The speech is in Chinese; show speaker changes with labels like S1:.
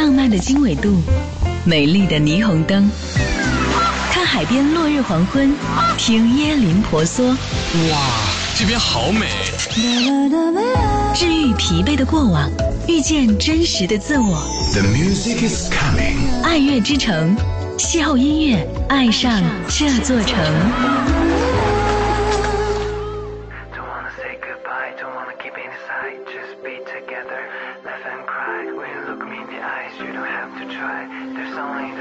S1: 浪漫的经纬度，美丽的霓虹灯，看海边落日黄昏，听椰林婆娑。
S2: 哇，这边好美！
S1: 治愈疲惫的过往，遇见真实的自我。
S3: The music is coming。
S1: 爱乐之城，邂逅音乐，爱上这座城。
S4: Laugh and cry when you look me in the eyes. You don't have to try. There's only